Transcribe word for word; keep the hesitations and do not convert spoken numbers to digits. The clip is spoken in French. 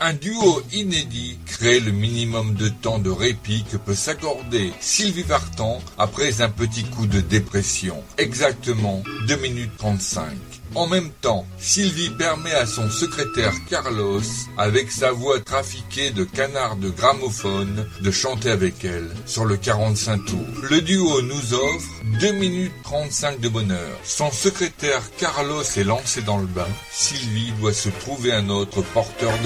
Un duo inédit crée le minimum de temps de répit que peut s'accorder Sylvie Vartan après un petit coup de dépression. Exactement deux minutes trente-cinq. En même temps, Sylvie permet à son secrétaire Carlos, avec sa voix trafiquée de canard de gramophone, de chanter avec elle sur le quarante-cinq tours. Le duo nous offre deux minutes trente-cinq de bonheur. Son secrétaire Carlos est lancé dans le bain. Sylvie doit se trouver un autre porteur de